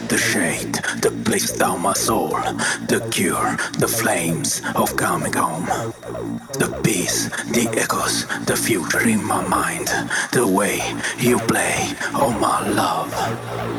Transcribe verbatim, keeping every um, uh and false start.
the shade that plays down my soul, the cure, the flames of coming home, the peace, the echoes, the future in my mind, the way you play, oh my love.